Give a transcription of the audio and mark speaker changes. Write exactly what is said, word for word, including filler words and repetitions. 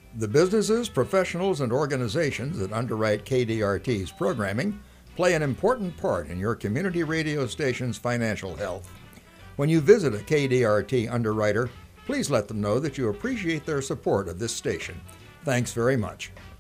Speaker 1: The businesses, professionals, and organizations that underwrite K D R T's programming play an important part in your community radio station's financial health. When you visit a K D R T underwriter, please let them know that you appreciate their support of this station. Thanks very much.